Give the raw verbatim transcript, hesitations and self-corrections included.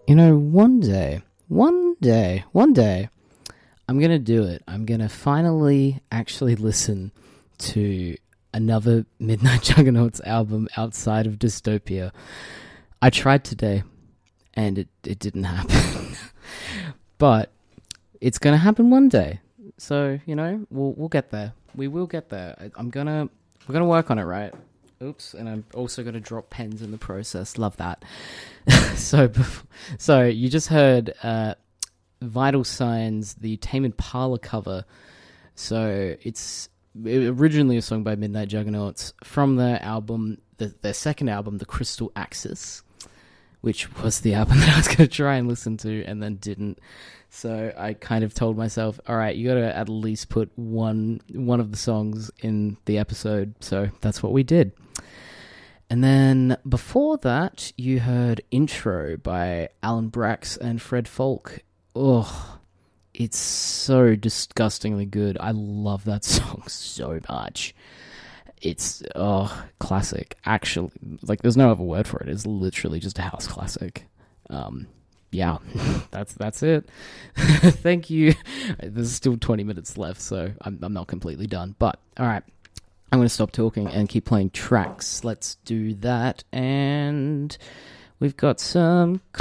You know, one day, one day, one day, I'm going to do it. I'm going to finally actually listen to another Midnight Juggernauts album outside of Dystopia. I tried today, and it, it didn't happen. But it's going to happen one day. So, you know, we'll we'll get there. We will get there. I, I'm going to, we're going to work on it, right? Oops, and I'm also going to drop pens in the process. Love that. so, so you just heard uh, Vital Signs, the Tame Impala cover. So it's originally a song by Midnight Juggernauts from their album, the, their second album, The Crystal Axis, which was the album that I was going to try and listen to and then didn't. So I kind of told myself, all right, you got to at least put one one of the songs in the episode. So that's what we did. And then before that, you heard Intro by Alan Brax and Fred Folk. Oh, it's so disgustingly good. I love that song so much. It's, oh, classic. Actually, like, there's no other word for it. It's literally just a house classic. Um, yeah, that's that's it. Thank you. There's still twenty minutes left, so I'm, I'm not completely done. But, all right. I'm going to stop talking and keep playing tracks. Let's do that. And we've got some